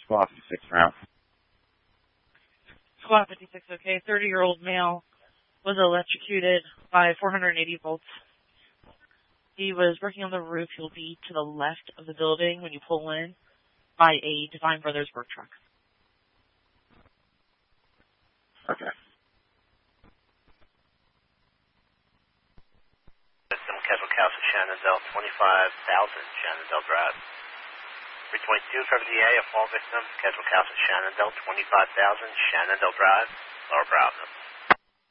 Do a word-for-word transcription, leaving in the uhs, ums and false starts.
Squad fifty-six route. Squad fifty-six, okay. thirty-year-old male was electrocuted by four hundred eighty volts. He was working on the roof. He'll be to the left of the building when you pull in by a Divine Brothers work truck. Okay. System Casual Castle, Shenandoah, twenty-five thousand Shenandoah Drive. three twenty-two for the D A, a fall victim, Casual Castle, Shenandoah, twenty-five thousand Shenandoah Drive, Lower Bravo.